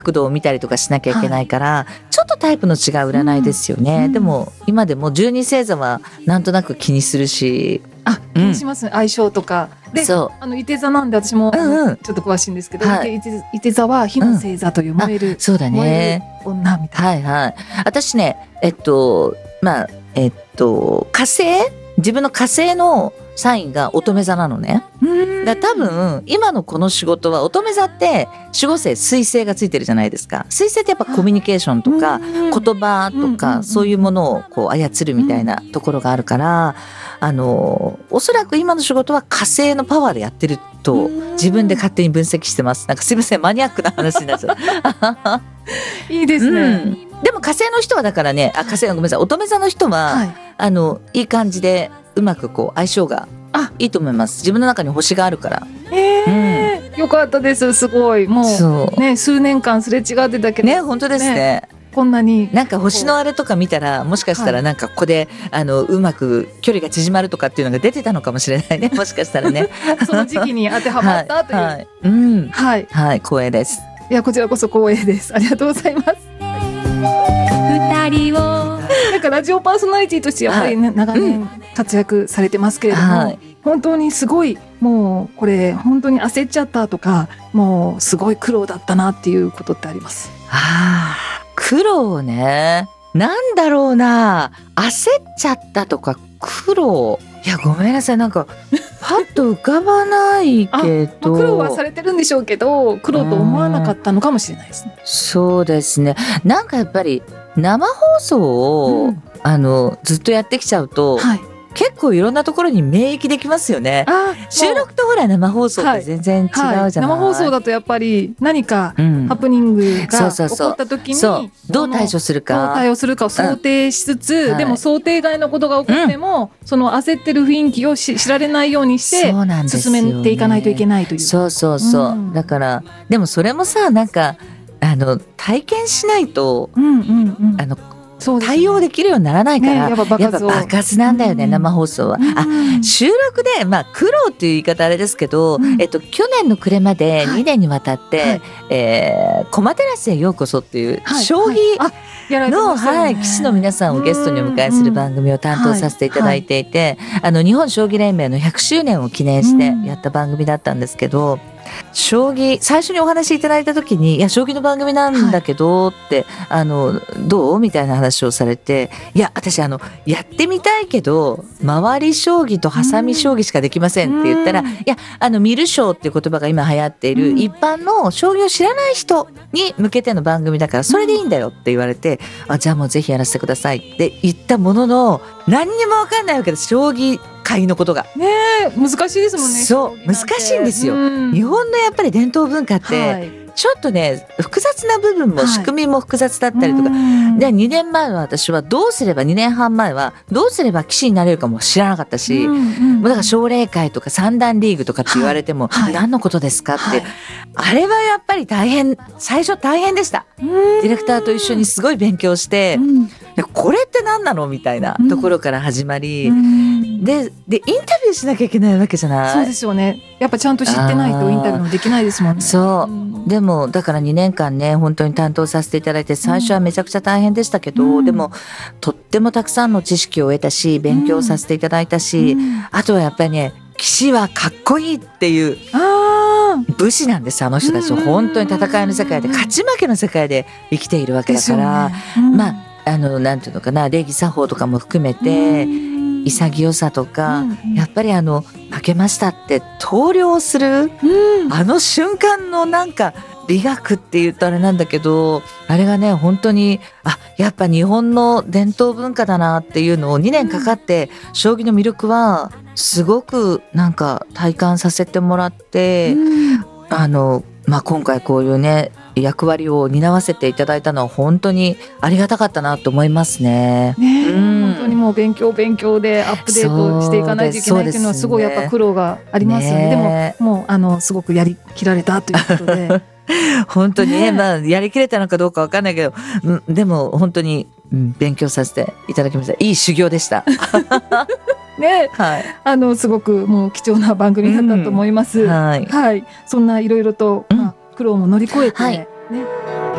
角度を見たりとかしなきゃいけないから、ちょっとタイプの違う占いですよね、でも今でも12星座はなんとなく気にするし、 気にしますね、相性とかで。いて座なんで私もちょっと詳しいんですけど、いて座は火の星座という燃える、 そうだね、 燃える女みたいな。 私ね火星、自分の火星のサインが乙女座なのね。だから多分今のこの仕事は、乙女座って守護星水星がついてるじゃないですか。水星ってやっぱコミュニケーションとか言葉とかそういうものをこう操るみたいなところがあるから、おそらく今の仕事は火星のパワーでやってると自分で勝手に分析してます。なんかすいません、マニアックな話になっちゃういいですね、 でも火星の人はだからね、火星のごめんなさい、乙女座の人は、いい感じでうまくこう相性がいいと思います。自分の中に星があるから。 よかったです。すごいもうね、数年間すれ違ってたけどね、本当ですね。 こんなになんか星のあれとか見たら、もしかしたらなんかここでうまく距離が縮まるとかっていうのが出てたのかもしれないね、もしかしたらねその時期に当てはまったというはい光栄です。 いや、こちらこそ光栄です。ありがとうございます。二人をなんかラジオパーソナリティとしてやっぱり、ね、長年活躍されてますけれども、本当にすごい、もうこれ本当に焦っちゃったとか、もうすごい苦労だったなっていうことってあります？ 苦労ね、なんだろうな、焦っちゃったとか苦労、いやごめんなさい、なんかパッと浮かばないけど苦労はされてるんでしょうけど、苦労と思わなかったのかもしれないですね。 そうですね、なんかやっぱり生放送を、ずっとやってきちゃうと、結構いろんなところに免疫できますよね。収録とほら生放送って全然違うじゃない、 生放送だとやっぱり何かハプニングが起こった時にどう対処するか、 どう対応するかを想定しつつ、でも想定外のことが起こっても、その焦ってる雰囲気を知られないようにして進めていかないといけないという。 だからでもそれもさ、なんか体験しないと、対応できるようにならないから、やっぱ爆発なんだよね、生放送は。収録で、苦労っていう言い方あれですけど、去年の暮れまで2年にわたって、駒テラスへようこそっていう将棋の、棋士の皆さんをゲストにお迎えする番組を担当させていただいていて、日本将棋連盟の100周年を記念してやった番組だったんですけど、将棋最初にお話しいただいた時に、いや将棋の番組なんだけどって、どうみたいな話をされて、いや私やってみたいけど回り将棋とハサミ将棋しかできませんって言ったら、いや観る将っていう言葉が今流行っている、一般の将棋を知らない人に向けての番組だからそれでいいんだよって言われて、じゃあもうぜひやらせてくださいって言ったものの、何にも分かんないわけです、将棋会のことがね。難しいですもんね。 そう難しいんですよ、日本のやっぱり伝統文化って、ちょっとね複雑な部分も仕組みも複雑だったりとか、で2年前は私は2年半前はどうすれば棋士になれるかも知らなかったし、もうだから奨励会とか三段リーグとかって言われても、何のことですかって、あれはやっぱり最初大変でした。ディレクターと一緒にすごい勉強して、これって何なのみたいなところから始まり、でインタビューしなきゃいけないわけじゃない。 そうですよね、やっぱちゃんと知ってないとインタビューもできないですもんね。 でもだから2年間ね本当に担当させていただいて、最初はめちゃくちゃ大変でしたけど、でもとってもたくさんの知識を得たし、勉強させていただいたし、あとはやっぱりね、棋士はかっこいいっていう武士なんです、あの人たちは。本当に戦いの世界で、勝ち負けの世界で生きているわけだから、なんていうのかな、礼儀作法とかも含めて、潔さとか、やっぱり負けましたって投了する、あの瞬間のなんか美学って言うとあれなんだけど、あれがね本当にやっぱ日本の伝統文化だなっていうのを2年かかって、将棋の魅力はすごくなんか体感させてもらって、今回こういうね役割を担わせていただいたのは本当にありがたかったなと思いますね。 本当にもう勉強でアップデートしていかないといけないっていうのはすごいやっぱ苦労がありますよね。でももうすごくやりきられたということで本当にね、やりきれたのかどうかわかんないけど、でも本当に、勉強させていただきました。いい修行でしたね、すごくもう貴重な番組だったと思います。そんないろいろと、苦労も乗り越えて、 ね。